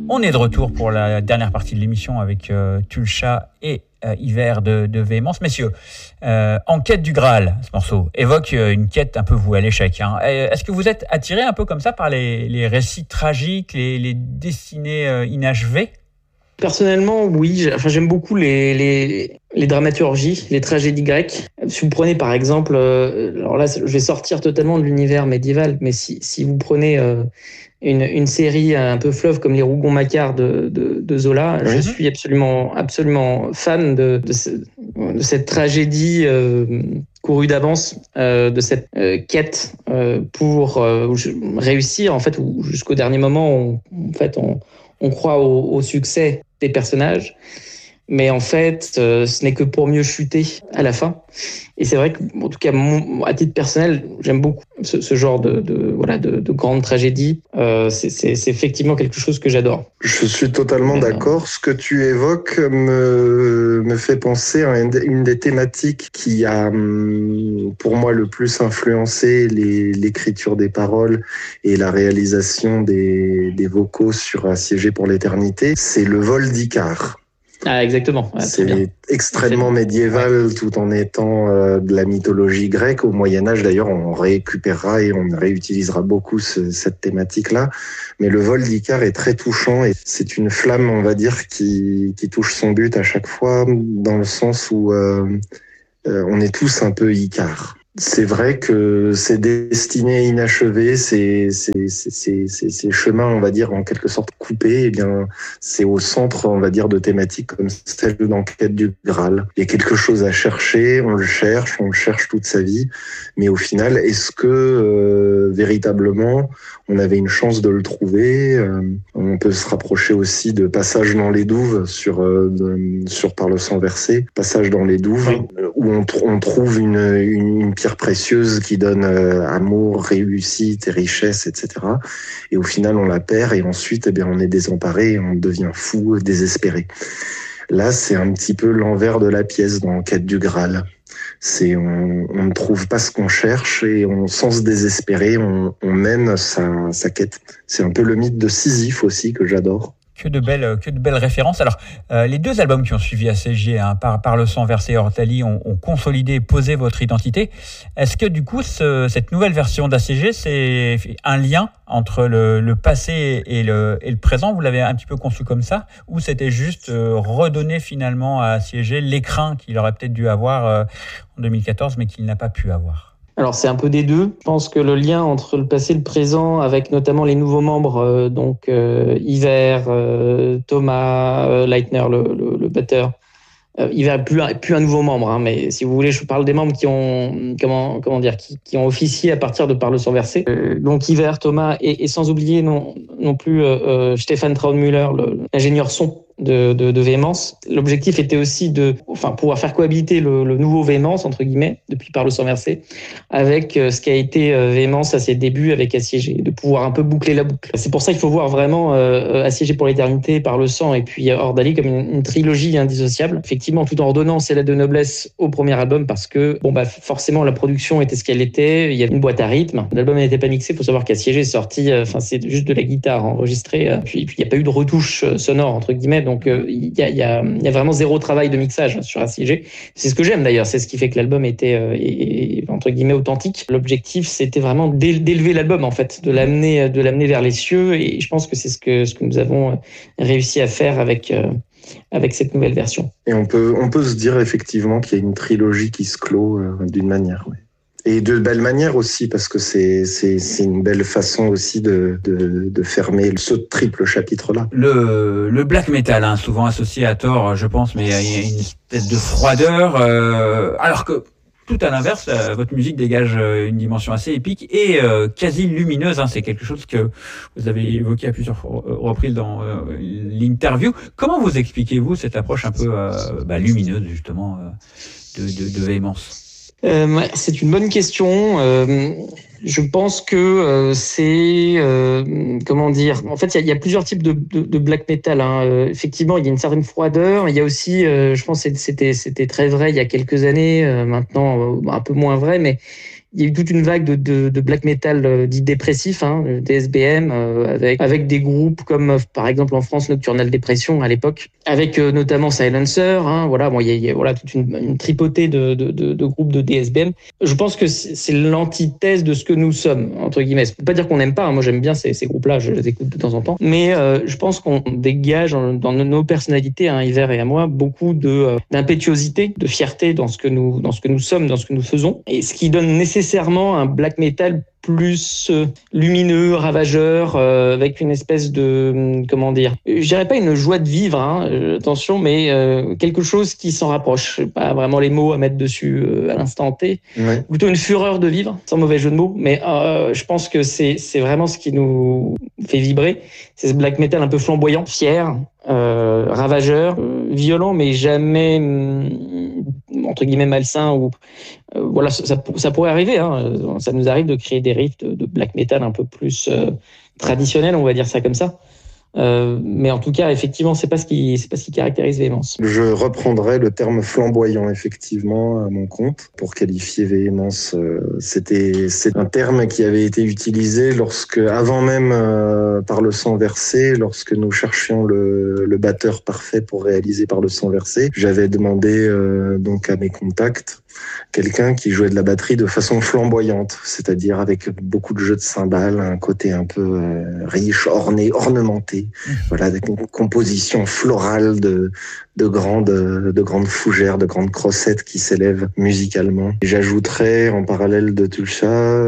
On est de retour pour la dernière partie de l'émission avec Tulcha et Hiver de Véhémence. Messieurs, En quête du Graal, ce morceau évoque une quête un peu vouée à l'échec. Hein. Est-ce que vous êtes attiré un peu comme ça par les récits tragiques, les destinées inachevées ? Personnellement, oui. J'aime beaucoup les dramaturgies, les tragédies grecques. Si vous prenez par exemple, alors là, je vais sortir totalement de l'univers médiéval, mais si vous prenez une série un peu fleuve comme Les Rougon-Macquart de Zola, je suis absolument fan de cette tragédie courue d'avance, de cette quête pour réussir en fait, où jusqu'au dernier moment, on croit au succès des personnages, mais en fait, ce n'est que pour mieux chuter à la fin. Et c'est vrai que, en tout cas, à titre personnel, j'aime beaucoup ce genre de grande tragédie. C'est effectivement quelque chose que j'adore. Je suis totalement d'accord. Ce que tu évoques me fait penser à une des thématiques qui a, pour moi, le plus influencé l'écriture des paroles et la réalisation des vocaux sur Assiégé pour l'éternité. C'est le vol d'Icare. Ah, exactement. Ouais, c'est extrêmement médiéval tout en étant de la mythologie grecque. Au Moyen-Âge, d'ailleurs, on récupérera et on réutilisera beaucoup cette thématique-là. Mais le vol d'Icare est très touchant et c'est une flamme, on va dire, qui touche son but à chaque fois, dans le sens où on est tous un peu Icare. C'est vrai que ces destinées inachevées, ces chemins, on va dire, en quelque sorte coupés, eh bien, c'est au centre, on va dire, de thématiques comme celle de l'enquête du Graal. Il y a quelque chose à chercher, on le cherche toute sa vie, mais au final, est-ce que véritablement, on avait une chance de le trouver? On peut se rapprocher aussi de Passage dans les douves sur Par le sang versé, Passage dans les douves, où on trouve une pierre précieuse qui donne amour, réussite et richesse, etc. Et au final, on la perd et ensuite, eh bien, on est désemparé et on devient fou, désespéré. Là, c'est un petit peu l'envers de la pièce dans Quête du Graal. On ne trouve pas ce qu'on cherche et sans se désespérer, on mène sa quête. C'est un peu le mythe de Sisyphe aussi que j'adore. Que de belles références. Alors, les deux albums qui ont suivi Assiégé, Par le sang versé et Ortali, ont consolidé et posé votre identité. Est-ce que du coup, cette nouvelle version d'Assiégé, c'est un lien entre le passé et le présent? Vous l'avez un petit peu conçu comme ça? Ou c'était juste redonner finalement à Assiégé l'écrin qu'il aurait peut-être dû avoir en 2014, mais qu'il n'a pas pu avoir? Alors c'est un peu des deux. Je pense que le lien entre le passé et le présent, avec notamment les nouveaux membres, Hiver, Thomas, Leitner, le batteur. Hiver plus un nouveau membre, hein, mais si vous voulez, je parle des membres qui ont qui ont officié à partir de Par le sang versé. Donc Hiver, Thomas et sans oublier non plus Stéphane Traudmüller, l'ingénieur son de Véhémence. L'objectif était aussi de pouvoir faire cohabiter le nouveau Véhémence, entre guillemets, depuis Par le sang versé, avec ce qui a été Véhémence à ses débuts avec Assiégé, de pouvoir un peu boucler la boucle. C'est pour ça qu'il faut voir vraiment Assiégé pour l'éternité, Par le sang et puis Ortali comme une trilogie indissociable. Effectivement, tout en redonnant ses lettres de noblesse au premier album, parce que forcément la production était ce qu'elle était, il y avait une boîte à rythme. L'album n'était pas mixé, il faut savoir qu'Assiégé est sorti, c'est juste de la guitare enregistrée, puis il n'y a pas eu de retouche sonore, entre guillemets. Donc il y a vraiment zéro travail de mixage sur Assiégé. C'est ce que j'aime d'ailleurs, c'est ce qui fait que l'album était entre guillemets authentique. L'objectif, c'était vraiment d'élever l'album, en fait, de l'amener vers les cieux, et je pense que c'est ce que nous avons réussi à faire avec cette nouvelle version. Et on peut se dire effectivement qu'il y a une trilogie qui se clôt d'une manière, oui. Et de belle manière aussi, parce que c'est une belle façon aussi de fermer ce triple chapitre-là. Le black metal, souvent associé à tort, je pense, mais il y a une espèce de froideur, alors que tout à l'inverse, votre musique dégage une dimension assez épique et quasi lumineuse. C'est quelque chose que vous avez évoqué à plusieurs reprises dans l'interview. Comment vous expliquez-vous cette approche un peu lumineuse, justement, de Véhémence? C'est une bonne question. Je pense que c'est comment dire. En fait, il y a plusieurs types de black metal. Effectivement, il y a une certaine froideur. Il y a aussi, je pense, que c'était très vrai il y a quelques années. Maintenant, un peu moins vrai, mais il y a eu toute une vague de black metal dit dépressif, DSBM, avec des groupes comme par exemple en France Nocturnal Dépression à l'époque, avec notamment Silencer. Il y a toute une tripotée de groupes de DSBM. Je pense que c'est l'antithèse de ce que nous sommes, entre guillemets. Ça ne veut pas dire qu'on n'aime pas. Moi, j'aime bien ces groupes-là, je les écoute de temps en temps. Mais je pense qu'on dégage dans nos personnalités, Yver et à moi, beaucoup d'impétuosité, de fierté dans ce que nous sommes, dans ce que nous faisons, et ce qui donne nécessairement un black metal plus lumineux, ravageur, avec une espèce de, je dirais pas une joie de vivre, attention, mais quelque chose qui s'en rapproche. Pas vraiment les mots à mettre dessus à l'instant T. Ouais. Plutôt une fureur de vivre, sans mauvais jeu de mots, mais je pense que c'est vraiment ce qui nous fait vibrer. C'est ce black metal un peu flamboyant, fier, ravageur, violent, mais jamais entre guillemets malsain, ou ça pourrait arriver. Ça nous arrive de créer des riffs de black metal un peu plus traditionnels, on va dire ça comme ça. Mais en tout cas, effectivement, c'est pas ce qui caractérise Véhémence. Je reprendrai le terme flamboyant, effectivement, à mon compte, pour qualifier Véhémence. C'est un terme qui avait été utilisé avant même Par le sang versé, lorsque nous cherchions le batteur parfait pour réaliser Par le sang versé. J'avais demandé donc à mes contacts quelqu'un qui jouait de la batterie de façon flamboyante, c'est-à-dire avec beaucoup de jeux de cymbales, un côté un peu riche, ornementé. Voilà, des compositions florales de grandes fougères, de grandes crossettes qui s'élèvent musicalement. Et j'ajouterais en parallèle de Tulsa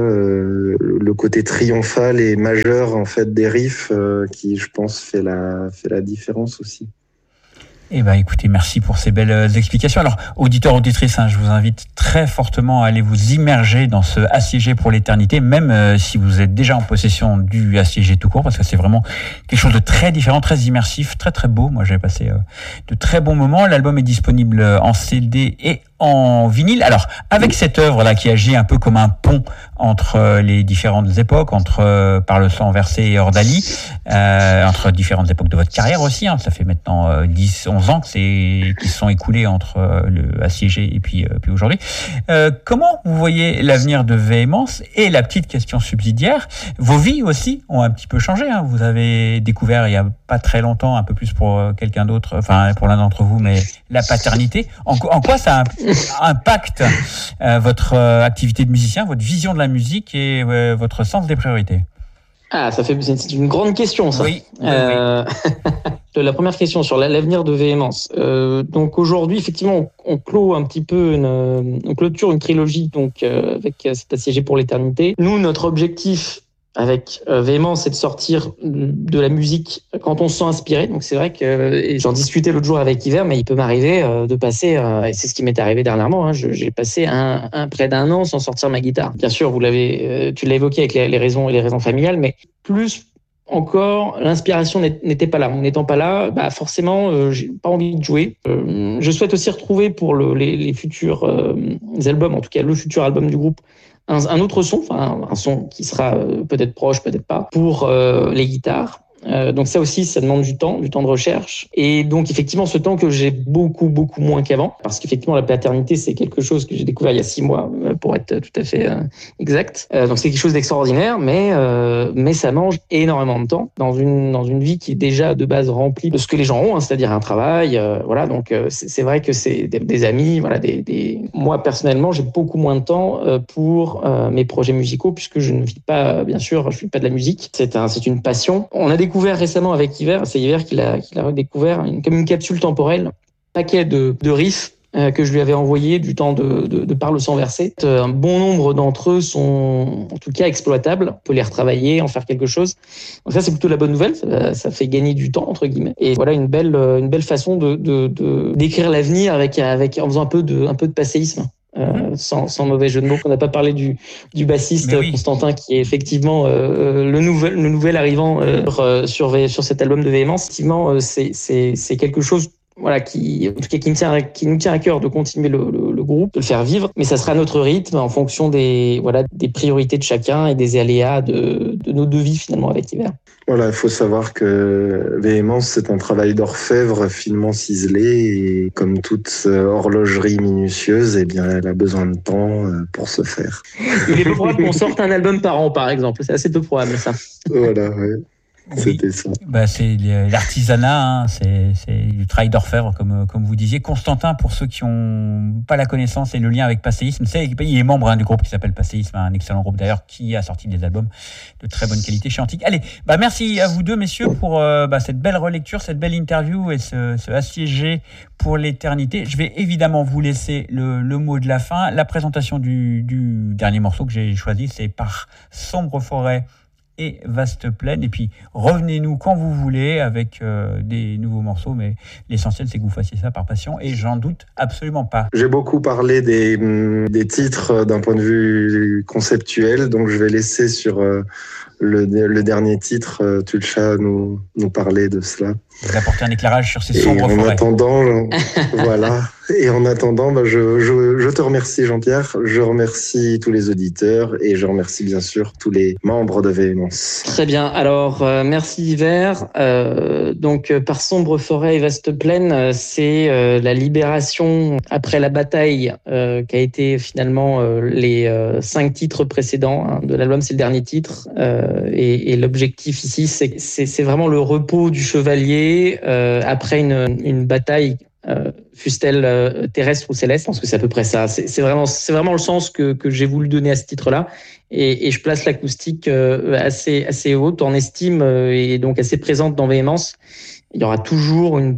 le côté triomphal et majeur en fait des riffs qui, je pense, fait la différence aussi. Eh ben, écoutez, merci pour ces belles explications. Alors, auditeurs, auditrices, je vous invite très fortement à aller vous immerger dans ce Assiégé pour l'éternité, même si vous êtes déjà en possession du Assiégé tout court, parce que c'est vraiment quelque chose de très différent, très immersif, très très beau. Moi, j'ai passé de très bons moments. L'album est disponible en CD et en vinyle. Alors, avec cette œuvre-là qui agit un peu comme un pont entre les différentes époques, entre Par le sang versé et Ordali, entre différentes époques de votre carrière aussi, ça fait maintenant 10-11 ans qui se sont écoulés entre le Assiégé et puis aujourd'hui. Comment vous voyez l'avenir de Véhémence? Et la petite question subsidiaire, vos vies aussi ont un petit peu changé. Vous avez découvert il y a pas très longtemps, un peu plus pour quelqu'un d'autre, enfin pour l'un d'entre vous, mais la paternité. En quoi ça impacte votre activité de musicien, votre vision de la musique et votre sens des priorités? C'est une grande question, ça. Oui. La première question sur l'avenir de Véhémence. Donc aujourd'hui, effectivement, on clôt un petit peu on clôture une trilogie donc avec cet Assiégé pour l'éternité. Nous, notre objectif avec Véhémence, c'est de sortir de la musique quand on se sent inspiré. Donc c'est vrai que j'en discutais l'autre jour avec Yver, mais il peut m'arriver de passer, et c'est ce qui m'est arrivé dernièrement, j'ai passé près d'un an sans sortir ma guitare. Bien sûr, tu l'as évoqué avec les raisons familiales, mais plus encore, l'inspiration n'était pas là. En n'étant pas là, forcément, j'ai pas envie de jouer. Je souhaite aussi retrouver pour les futurs albums, en tout cas le futur album du groupe, un autre son, un son qui sera peut-être proche, peut-être pas, pour les guitares. Donc ça aussi, ça demande du temps de recherche. Et donc effectivement, ce temps que j'ai beaucoup moins qu'avant, parce qu'effectivement la paternité, c'est quelque chose que j'ai découvert il y a 6 mois, pour être tout à fait exact. Donc c'est quelque chose d'extraordinaire, mais ça mange énormément de temps dans une vie qui est déjà de base remplie de ce que les gens ont, c'est-à-dire un travail. Voilà, donc c'est vrai que c'est des amis. Voilà, moi personnellement, j'ai beaucoup moins de temps pour mes projets musicaux, puisque je ne vis pas, bien sûr, je ne fais pas de la musique. C'est une passion. On a découvert récemment avec Yver, c'est Yver qui l'a redécouvert, comme une capsule temporelle, un paquet de riffs que je lui avais envoyé du temps de Par le sang versé. Un bon nombre d'entre eux sont en tout cas exploitables, on peut les retravailler, en faire quelque chose. Donc ça, c'est plutôt la bonne nouvelle, ça fait gagner du temps, entre guillemets. Et voilà une belle façon d'écrire l'avenir en faisant un peu de passéisme. Sans mauvais jeu de mots. On n'a pas parlé du bassiste Constantin, qui est effectivement le nouvel arrivant sur cet album de Véhémence. Effectivement, c'est quelque chose qui nous tient à cœur de continuer le groupe, de le faire vivre, mais ça sera notre rythme en fonction des priorités de chacun et des aléas de nos deux vies finalement avec Hiver. Voilà, il faut savoir que Véhémence, c'est un travail d'orfèvre finement ciselé et comme toute horlogerie minutieuse, eh bien, elle a besoin de temps pour se faire. Il est peu probable qu'on sorte un album par an, par exemple. C'est assez peu probable, ça. Voilà, ouais. C'était ça. C'est l'artisanat, c'est du travail d'orfèvre, comme vous disiez. Constantin, pour ceux qui n'ont pas la connaissance et le lien avec Passéisme, il est membre du groupe qui s'appelle Passéisme, un excellent groupe d'ailleurs, qui a sorti des albums de très bonne qualité chez Antique. Allez, merci à vous deux, messieurs, pour cette belle relecture, cette belle interview et ce assiégé pour l'éternité. Je vais évidemment vous laisser le mot de la fin. La présentation du dernier morceau que j'ai choisi, c'est Par sombre forêt et vaste plaine, et puis revenez-nous quand vous voulez avec des nouveaux morceaux, mais l'essentiel c'est que vous fassiez ça par passion, et j'en doute absolument pas. J'ai beaucoup parlé des titres d'un point de vue conceptuel, donc je vais laisser sur le dernier titre Tulcha nous parler de cela. Vous apportez un éclairage sur ces sombres forêts. En attendant, voilà. Et en attendant, je te remercie Jean-Pierre, je remercie tous les auditeurs et je remercie bien sûr tous les membres de Véhémence. Très bien. Alors merci Hiver. Donc Par sombre forêt et vaste plaine, c'est la libération après la bataille qui a été finalement les 5 titres précédents de l'album. C'est le dernier titre et l'objectif ici, c'est vraiment le repos du chevalier après une bataille. Fût-elle terrestre ou céleste, je pense que c'est à peu près ça. C'est vraiment le sens que j'ai voulu donner à ce titre-là. Et je place l'acoustique assez haute en estime et donc assez présente dans Véhémence. Il y aura toujours une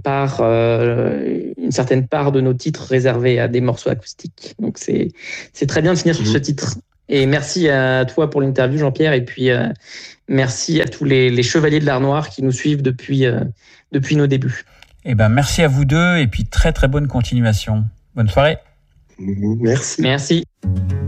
certaine part de nos titres réservés à des morceaux acoustiques. Donc c'est très bien de finir sur ce titre. Et merci à toi pour l'interview, Jean-Pierre, et puis merci à tous les chevaliers de l'Art Noir qui nous suivent depuis nos débuts. Merci à vous deux et puis très très bonne continuation. Bonne soirée. Merci. Merci.